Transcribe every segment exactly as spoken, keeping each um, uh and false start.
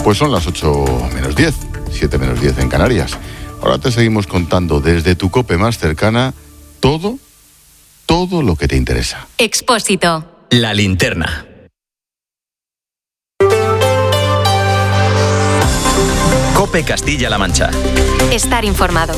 Pues son las ocho menos diez, siete menos diez en Canarias. Ahora te seguimos contando desde tu COPE más cercana todo, todo lo que te interesa. Expósito. La linterna. COPE Castilla-La Mancha. Estar informado.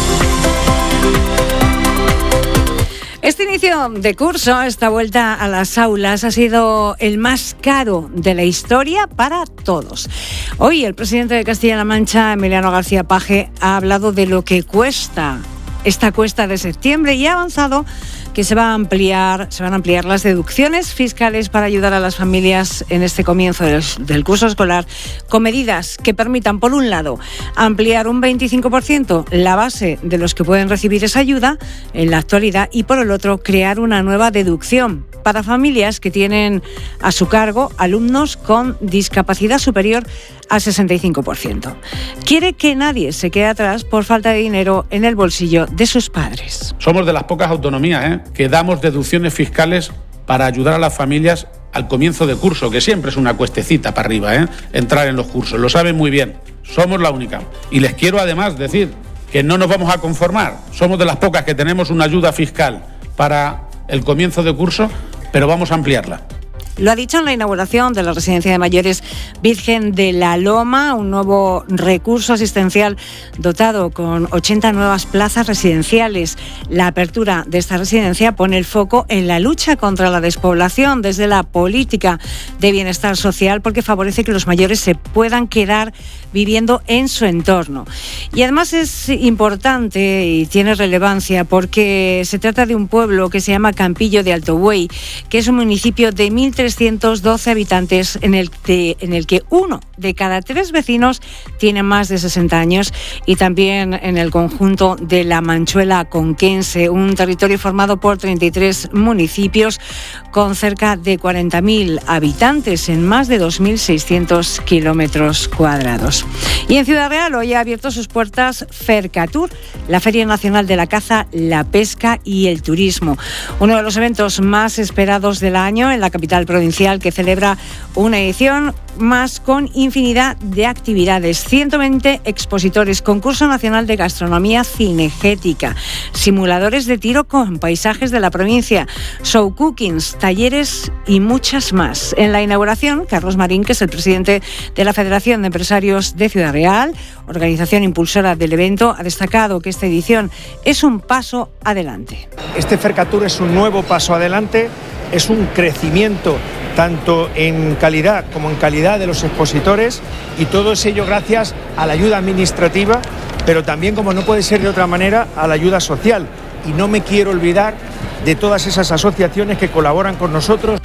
Este inicio de curso, esta vuelta a las aulas, ha sido el más caro de la historia para todos. Hoy el presidente de Castilla-La Mancha, Emiliano García Paje, ha hablado de lo que cuesta esta cuesta de septiembre y ha avanzado que se va a ampliar, se van a ampliar las deducciones fiscales para ayudar a las familias en este comienzo del, del curso escolar, con medidas que permitan, por un lado, ampliar un veinticinco por ciento la base de los que pueden recibir esa ayuda en la actualidad y, por el otro, crear una nueva deducción para familias que tienen a su cargo alumnos con discapacidad superior al sesenta y cinco por ciento. Quiere que nadie se quede atrás por falta de dinero en el bolsillo de sus padres. Somos de las pocas autonomías ¿eh? que damos deducciones fiscales para ayudar a las familias al comienzo de curso, que siempre es una cuestecita para arriba, ¿eh? entrar en los cursos, lo saben muy bien, somos la única. Y les quiero además decir que no nos vamos a conformar, somos de las pocas que tenemos una ayuda fiscal para el comienzo de curso, pero vamos a ampliarla. Lo ha dicho en la inauguración de la Residencia de Mayores Virgen de la Loma, un nuevo recurso asistencial dotado con ochenta nuevas plazas residenciales. La apertura de esta residencia pone el foco en la lucha contra la despoblación desde la política de bienestar social, porque favorece que los mayores se puedan quedar viviendo en su entorno. Y además es importante y tiene relevancia porque se trata de un pueblo que se llama Campillo de Alto Buey, que es un municipio de mil trescientos doce habitantes en el, que, en el que uno de cada tres vecinos tiene más de sesenta años, y también en el conjunto de la Manchuela Conquense, un territorio formado por treinta y tres municipios con cerca de cuarenta mil habitantes en más de dos mil seiscientos kilómetros cuadrados. Y en Ciudad Real hoy ha abierto sus puertas Fercatur, la Feria Nacional de la Caza, la Pesca y el Turismo, uno de los eventos más esperados del año en la capital provincial, que celebra una edición más con infinidad de actividades, ciento veinte expositores, concurso nacional de gastronomía cinegética, simuladores de tiro con paisajes de la provincia, show cookings, talleres y muchas más. En la inauguración, Carlos Marín, que es el presidente de la Federación de Empresarios de Ciudad Real, organización impulsora del evento, ha destacado que esta edición es un paso adelante. Este Fercatur es un nuevo paso adelante, es un crecimiento tanto en calidad como en calidad de los expositores, y todo es ello gracias a la ayuda administrativa, pero también, como no puede ser de otra manera, a la ayuda social. Y no me quiero olvidar de todas esas asociaciones que colaboran con nosotros.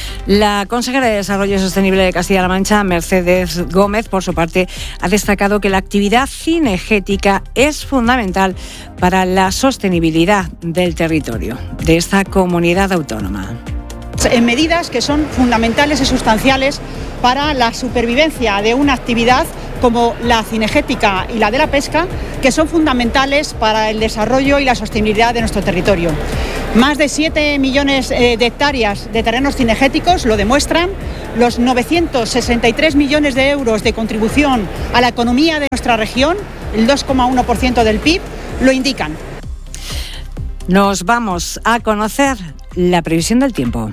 La consejera de Desarrollo Sostenible de Castilla-La Mancha, Mercedes Gómez, por su parte, ha destacado que la actividad cinegética es fundamental para la sostenibilidad del territorio de esta comunidad autónoma. En medidas que son fundamentales y sustanciales para la supervivencia de una actividad como la cinegética y la de la pesca, que son fundamentales para el desarrollo y la sostenibilidad de nuestro territorio. Más de siete millones de hectáreas de terrenos cinegéticos lo demuestran. Los novecientos sesenta y tres millones de euros de contribución a la economía de nuestra región, el dos coma uno por ciento del P I B, lo indican. Nos vamos a conocer la previsión del tiempo.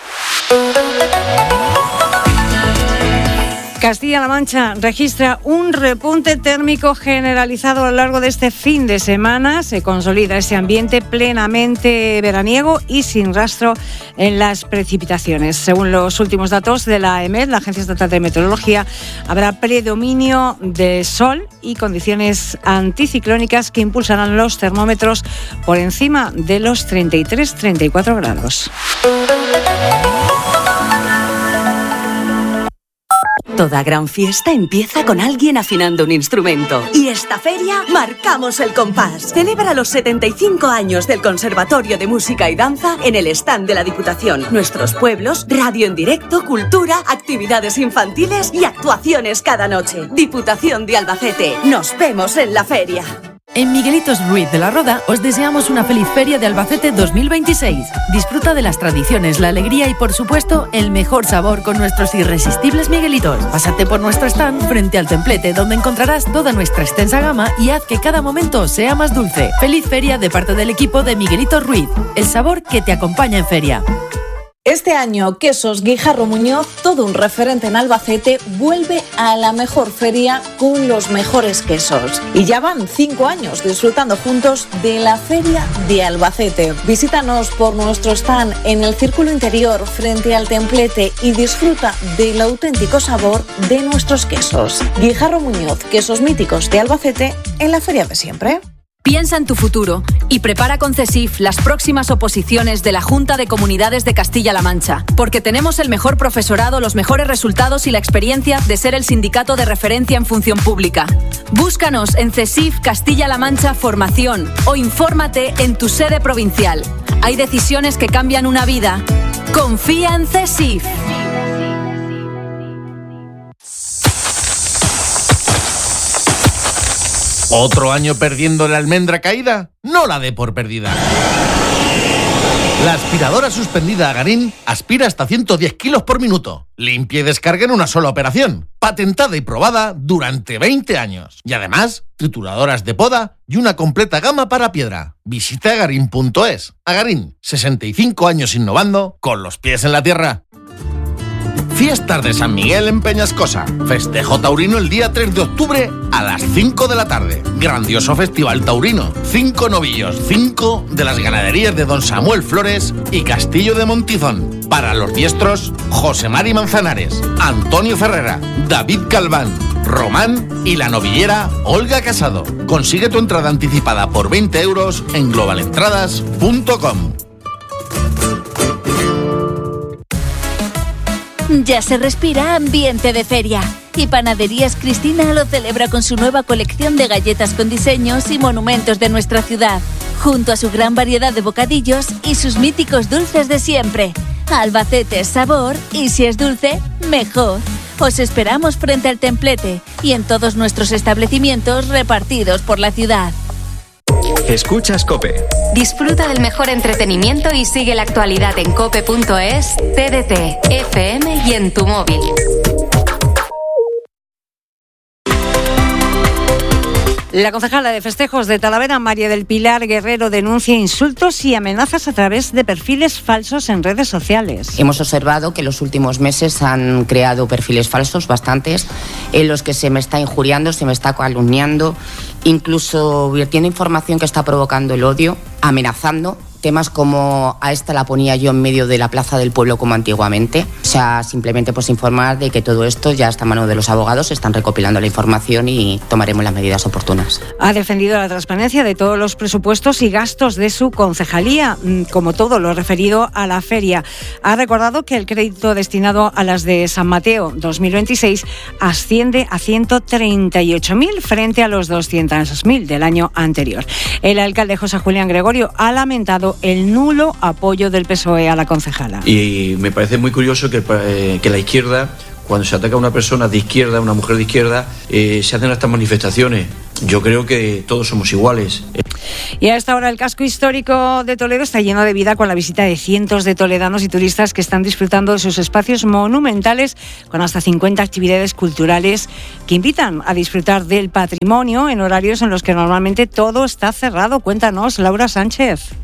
Castilla-La Mancha registra un repunte térmico generalizado a lo largo de este fin de semana. Se consolida ese ambiente plenamente veraniego y sin rastro en las precipitaciones. Según los últimos datos de la E M E D, la Agencia Estatal de Meteorología, habrá predominio de sol y condiciones anticiclónicas que impulsarán los termómetros por encima de los treinta y tres a treinta y cuatro grados. Toda gran fiesta empieza con alguien afinando un instrumento. Y esta feria marcamos el compás. Celebra los setenta y cinco años del Conservatorio de Música y Danza en el stand de la Diputación. Nuestros pueblos, radio en directo, cultura, actividades infantiles y actuaciones cada noche. Diputación de Albacete. Nos vemos en la feria. En Miguelitos Ruiz de la Roda os deseamos una feliz Feria de Albacete dos mil veintiséis. Disfruta de las tradiciones, la alegría y, por supuesto, el mejor sabor con nuestros irresistibles Miguelitos. Pásate por nuestro stand frente al templete, donde encontrarás toda nuestra extensa gama y haz que cada momento sea más dulce. Feliz Feria de parte del equipo de Miguelitos Ruiz, el sabor que te acompaña en feria. Este año, Quesos Guijarro Muñoz, todo un referente en Albacete, vuelve a la mejor feria con los mejores quesos. Y ya van cinco años disfrutando juntos de la Feria de Albacete. Visítanos por nuestro stand en el Círculo Interior frente al templete y disfruta del auténtico sabor de nuestros quesos. Guijarro Muñoz, quesos míticos de Albacete en la feria de siempre. Piensa en tu futuro y prepara con CESIF las próximas oposiciones de la Junta de Comunidades de Castilla-La Mancha, porque tenemos el mejor profesorado, los mejores resultados y la experiencia de ser el sindicato de referencia en función pública. Búscanos en CESIF Castilla-La Mancha Formación o infórmate en tu sede provincial. Hay decisiones que cambian una vida. Confía en CESIF. ¿Otro año perdiendo la almendra caída? No la dé por perdida. La aspiradora suspendida Agarín aspira hasta ciento diez kilos por minuto. Limpia y descarga en una sola operación. Patentada y probada durante veinte años. Y además, trituradoras de poda y una completa gama para piedra. Visita agarín punto es. Agarín, sesenta y cinco años innovando con los pies en la tierra. Fiestas de San Miguel en Peñascosa. Festejo taurino el día tres de octubre a las cinco de la tarde. Grandioso festival taurino. Cinco novillos, cinco de las ganaderías de Don Samuel Flores y Castillo de Montizón. Para los diestros, José Mari Manzanares, Antonio Ferrera, David Calván, Román y la novillera Olga Casado. Consigue tu entrada anticipada por veinte euros en global entradas punto com. Ya se respira ambiente de feria. Y Panaderías Cristina lo celebra con su nueva colección de galletas con diseños y monumentos de nuestra ciudad, junto a su gran variedad de bocadillos y sus míticos dulces de siempre. Albacete es sabor y si es dulce, mejor. Os esperamos frente al templete y en todos nuestros establecimientos repartidos por la ciudad. Escuchas COPE. Disfruta del mejor entretenimiento y sigue la actualidad en cope punto es, T D T, F M y en tu móvil. La concejala de festejos de Talavera, María del Pilar Guerrero, denuncia insultos y amenazas a través de perfiles falsos en redes sociales. Hemos observado que en los últimos meses han creado perfiles falsos, bastantes, en los que se me está injuriando, se me está calumniando, incluso vertiendo información que está provocando el odio, amenazando. Temas como a esta la ponía yo en medio de la plaza del pueblo como antiguamente. O sea, simplemente pues informar de que todo esto ya está en manos de los abogados, están recopilando la información y tomaremos las medidas oportunas. Ha defendido la transparencia de todos los presupuestos y gastos de su concejalía, como todo lo referido a la feria. Ha recordado que el crédito destinado a las de San Mateo dos mil veintiséis asciende a ciento treinta y ocho mil frente a los doscientos mil del año anterior. El alcalde José Julián Gregorio ha lamentado el nulo apoyo del P S O E a la concejala. Y me parece muy curioso que, eh, que la izquierda, cuando se ataca a una persona de izquierda, una mujer de izquierda, eh, se hacen estas manifestaciones. Yo creo que todos somos iguales. Y a esta hora el casco histórico de Toledo está lleno de vida con la visita de cientos de toledanos y turistas que están disfrutando de sus espacios monumentales con hasta cincuenta actividades culturales que invitan a disfrutar del patrimonio en horarios en los que normalmente todo está cerrado. Cuéntanos, Laura Sánchez.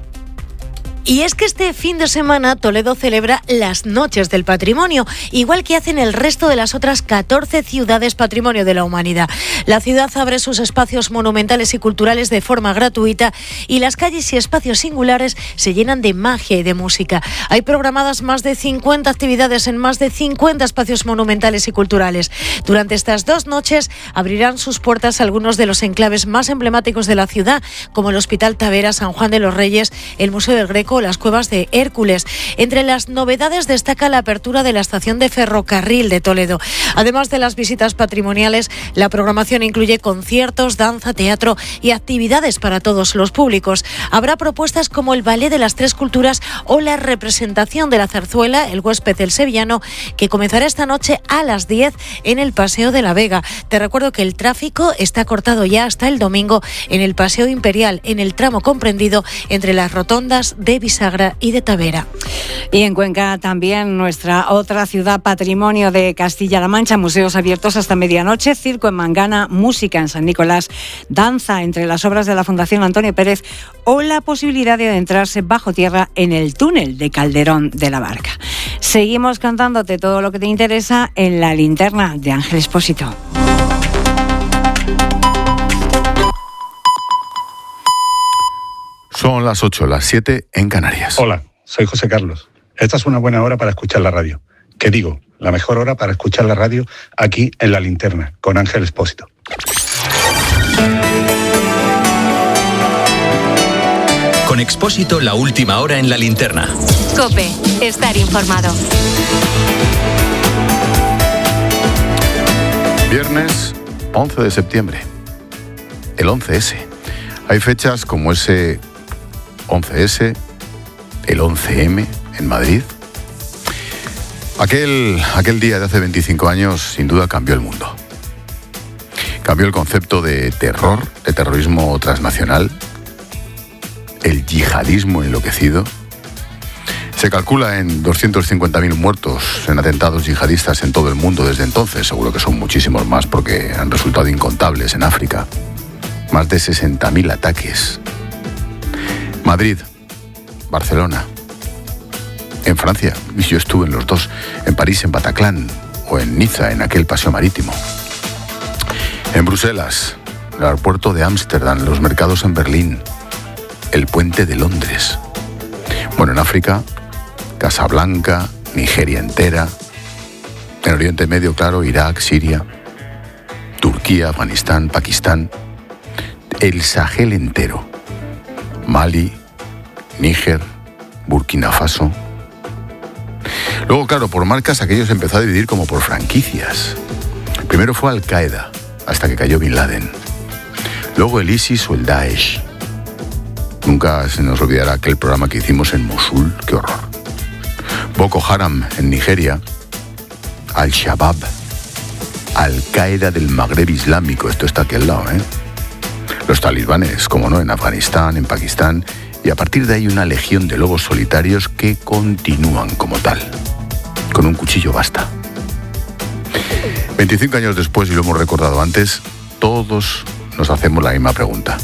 Y es que este fin de semana Toledo celebra las Noches del Patrimonio, igual que hacen el resto de las otras catorce ciudades Patrimonio de la Humanidad. La ciudad abre sus espacios monumentales y culturales de forma gratuita y las calles y espacios singulares se llenan de magia y de música. Hay programadas más de cincuenta actividades en más de cincuenta espacios monumentales y culturales. Durante estas dos noches abrirán sus puertas algunos de los enclaves más emblemáticos de la ciudad, como el Hospital Tavera, San Juan de los Reyes, el Museo del Greco, las cuevas de Hércules. Entre las novedades destaca la apertura de la estación de ferrocarril de Toledo. Además de las visitas patrimoniales, la programación incluye conciertos, danza, teatro y actividades para todos los públicos. Habrá propuestas como el Ballet de las Tres Culturas o la representación de la zarzuela El huésped del sevillano, que comenzará esta noche a las diez en el Paseo de la Vega. Te recuerdo que el tráfico está cortado ya hasta el domingo en el Paseo Imperial, en el tramo comprendido entre las rotondas de Bisagra y de Tavera. Y en Cuenca también, nuestra otra ciudad patrimonio de Castilla-La Mancha, museos abiertos hasta medianoche, circo en Mangana, música en San Nicolás, danza entre las obras de la Fundación Antonio Pérez o la posibilidad de adentrarse bajo tierra en el túnel de Calderón de la Barca. Seguimos contándote todo lo que te interesa en La Linterna de Ángel Expósito. Son las ocho, las siete en Canarias. Hola, soy José Carlos. Esta es una buena hora para escuchar la radio. ¿Qué digo? La mejor hora para escuchar la radio aquí en La Linterna, con Ángel Expósito. Con Expósito, la última hora en La Linterna. COPE, estar informado. Viernes once de septiembre, el once ese. Hay fechas como ese once ese, el once eme en Madrid. Aquel, aquel día de hace veinticinco años sin duda cambió el mundo. Cambió el concepto de terror, de terrorismo transnacional, el yihadismo enloquecido. Se calcula en doscientos cincuenta mil muertos en atentados yihadistas en todo el mundo desde entonces. Seguro que son muchísimos más porque han resultado incontables en África. Más de sesenta mil ataques. Madrid, Barcelona, en Francia, y yo estuve en los dos, en París, en Bataclan, o en Niza, en aquel paseo marítimo. En Bruselas, el aeropuerto de Ámsterdam, los mercados en Berlín, el puente de Londres. Bueno, en África, Casablanca, Nigeria entera, en Oriente Medio, claro, Irak, Siria, Turquía, Afganistán, Pakistán, el Sahel entero, Mali, Níger, Burkina Faso. Luego, claro, por marcas aquello se empezó a dividir como por franquicias. Primero fue Al-Qaeda, hasta que cayó Bin Laden. Luego el ISIS o el Daesh. Nunca se nos olvidará aquel programa que hicimos en Mosul, qué horror. Boko Haram en Nigeria, Al-Shabaab, Al-Qaeda del Magreb Islámico, esto está aquí al lado, ¿eh? Los talibanes, como no, en Afganistán, en Pakistán, y a partir de ahí una legión de lobos solitarios que continúan como tal. Con un cuchillo basta. veinticinco años después, y lo hemos recordado antes, todos nos hacemos la misma pregunta.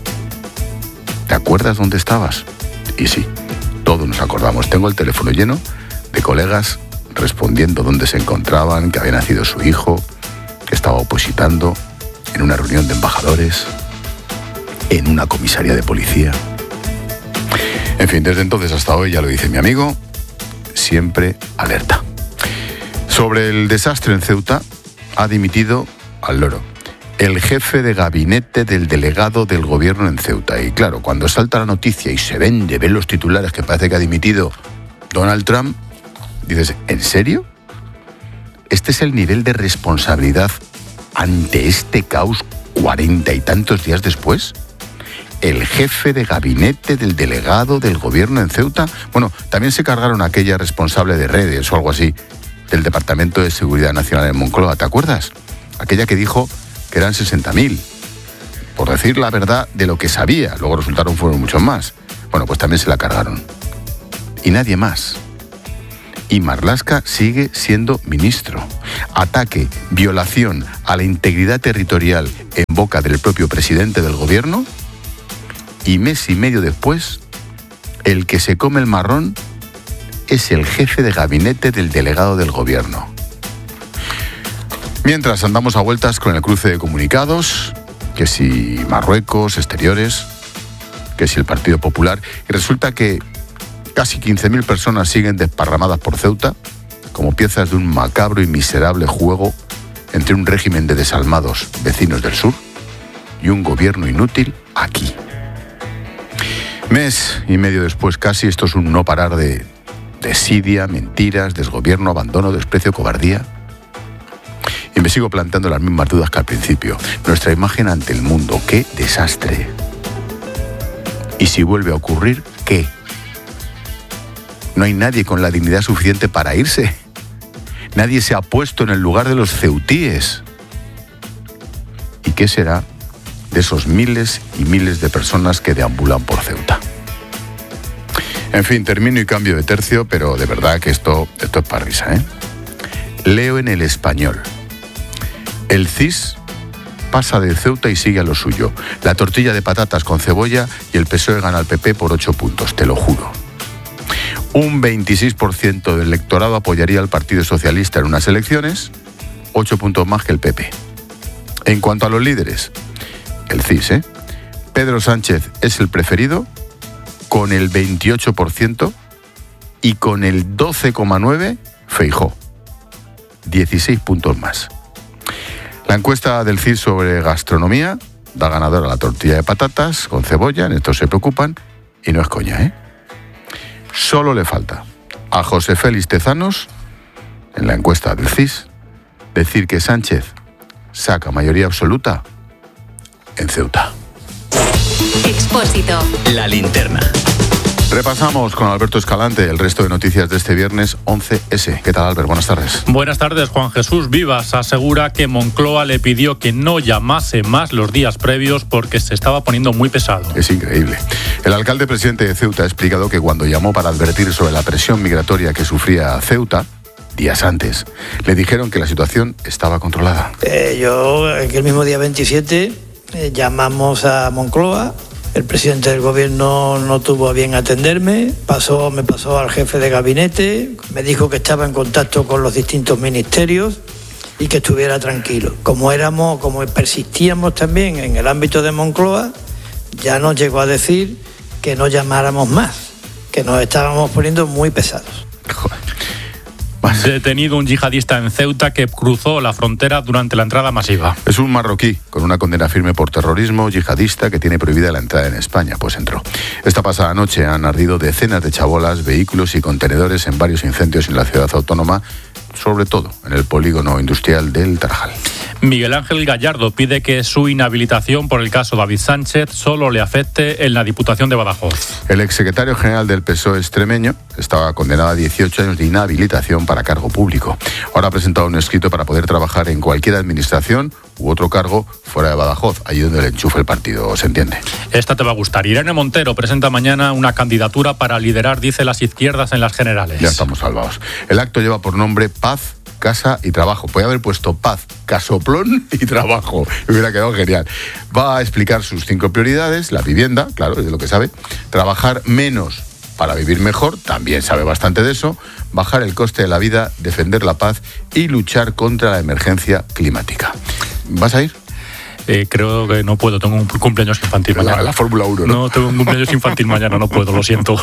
¿Te acuerdas dónde estabas? Y sí, todos nos acordamos. Tengo el teléfono lleno de colegas respondiendo dónde se encontraban, que había nacido su hijo, que estaba opositando en una reunión de embajadores, en una comisaría de policía. En fin, desde entonces hasta hoy, ya lo dice mi amigo, siempre alerta. Sobre el desastre en Ceuta, ha dimitido al loro el jefe de gabinete del delegado del gobierno en Ceuta. Y claro, cuando salta la noticia y se vende, ven los titulares que parece que ha dimitido Donald Trump, dices, ¿en serio? ¿Este es el nivel de responsabilidad ante este caos cuarenta y tantos días después? El jefe de gabinete del delegado del gobierno en Ceuta. Bueno, también se cargaron a aquella responsable de redes o algo así del Departamento de Seguridad Nacional en Moncloa, ¿te acuerdas? Aquella que dijo que eran sesenta mil, por decir la verdad de lo que sabía. Luego resultaron fueron muchos más. Bueno, pues también se la cargaron. Y nadie más. Y Marlaska sigue siendo ministro. Ataque, violación a la integridad territorial en boca del propio presidente del gobierno. Y mes y medio después, el que se come el marrón es el jefe de gabinete del delegado del gobierno. Mientras andamos a vueltas con el cruce de comunicados, que si Marruecos, exteriores, que si el Partido Popular, y resulta que casi quince mil personas siguen desparramadas por Ceuta como piezas de un macabro y miserable juego entre un régimen de desalmados vecinos del sur y un gobierno inútil aquí. Mes y medio después casi, esto es un no parar de desidia, mentiras, desgobierno, abandono, desprecio, cobardía. me sigo planteando las mismas dudas que al principio. Nuestra imagen ante el mundo, qué desastre. Y si vuelve a ocurrir, ¿qué? No hay nadie con la dignidad suficiente para irse. Nadie se ha puesto en el lugar de los ceutíes. ¿Y qué será de esos miles y miles de personas que deambulan por Ceuta? En fin, termino y cambio de tercio, pero de verdad que esto, esto es para risa, ¿eh? Leo en El Español. El C I S pasa de Ceuta y sigue a lo suyo. La tortilla de patatas con cebolla y el P S O E gana al P P por ocho puntos, te lo juro. Un veintiséis por ciento del electorado apoyaría al Partido Socialista en unas elecciones, ocho puntos más que el P P. En cuanto a los líderes, el C I S, ¿eh? Pedro Sánchez es el preferido, con el veintiocho por ciento, y con el doce coma nueve por ciento Feijóo, dieciséis puntos más. La encuesta del C I S sobre gastronomía da ganadora a la tortilla de patatas con cebolla, en esto se preocupan, y no es coña, ¿eh? Solo le falta a José Félix Tezanos, en la encuesta del C I S, decir que Sánchez saca mayoría absoluta en Ceuta. Expósito. La linterna. Repasamos con Alberto Escalante el resto de noticias de este viernes once ese. ¿Qué tal, Albert? Buenas tardes. Buenas tardes. Juan Jesús Vivas asegura que Moncloa le pidió que no llamase más los días previos porque se estaba poniendo muy pesado. Es increíble. El alcalde presidente de Ceuta ha explicado que cuando llamó para advertir sobre la presión migratoria que sufría Ceuta, días antes, le dijeron que la situación estaba controlada. Eh, yo, aquel mismo día veintisiete, eh, llamamos a Moncloa. El presidente del gobierno no tuvo a bien atenderme, pasó, me pasó al jefe de gabinete, me dijo que estaba en contacto con los distintos ministerios y que estuviera tranquilo. Como éramos, como persistíamos también en el ámbito de Moncloa, ya nos llegó a decir que no llamáramos más, que nos estábamos poniendo muy pesados. Joder. Detenido un yihadista en Ceuta que cruzó la frontera durante la entrada masiva. Es un marroquí con una condena firme por terrorismo yihadista que tiene prohibida la entrada en España, pues entró. Esta pasada noche han ardido decenas de chabolas, vehículos y contenedores en varios incendios en la ciudad autónoma, sobre todo en el polígono industrial del Tarajal. Miguel Ángel Gallardo pide que su inhabilitación por el caso David Sánchez solo le afecte en la Diputación de Badajoz. El exsecretario general del P S O E extremeño estaba condenado a dieciocho años de inhabilitación para cargo público. Ahora ha presentado un escrito para poder trabajar en cualquier administración u otro cargo fuera de Badajoz, allí donde le enchufe el partido, ¿se entiende? Esta te va a gustar. Irene Montero presenta mañana una candidatura para liderar, dice, las izquierdas en las generales. Ya estamos salvados. El acto lleva por nombre Paz, Casa y Trabajo. Podría haber puesto paz, casoplón y trabajo. Me hubiera quedado genial. Va a explicar sus cinco prioridades: la vivienda, claro, es de lo que sabe; trabajar menos para vivir mejor, también sabe bastante de eso; bajar el coste de la vida, defender la paz y luchar contra la emergencia climática. ¿Vas a ir? Eh, creo que no puedo, tengo un cumpleaños infantil mañana. La, la Fórmula uno, ¿no? No, tengo un cumpleaños infantil mañana, no puedo, lo siento.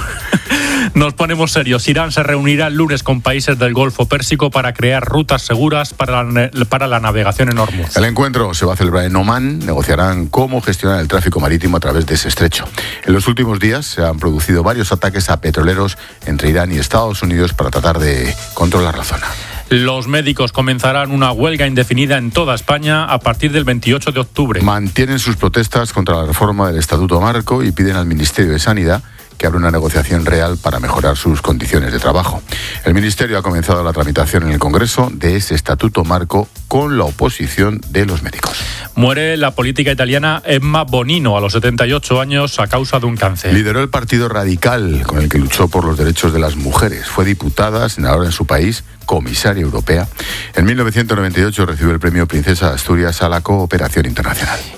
Nos ponemos serios. Irán se reunirá el lunes con países del Golfo Pérsico para crear rutas seguras para la, para la navegación en Hormuz. El encuentro se va a celebrar en Omán. Negociarán cómo gestionar el tráfico marítimo a través de ese estrecho. En los últimos días se han producido varios ataques a petroleros entre Irán y Estados Unidos para tratar de controlar la zona. Los médicos comenzarán una huelga indefinida en toda España a partir del veintiocho de octubre. Mantienen sus protestas contra la reforma del Estatuto Marco y piden al Ministerio de Sanidad que abra una negociación real para mejorar sus condiciones de trabajo. El Ministerio ha comenzado la tramitación en el Congreso de ese Estatuto Marco con la oposición de los médicos. Muere la política italiana Emma Bonino a los setenta y ocho años a causa de un cáncer. Lideró el Partido Radical, con el que luchó por los derechos de las mujeres. Fue diputada, senadora en su país, comisaria europea. En mil novecientos noventa y ocho recibió el premio Princesa de Asturias a la cooperación internacional.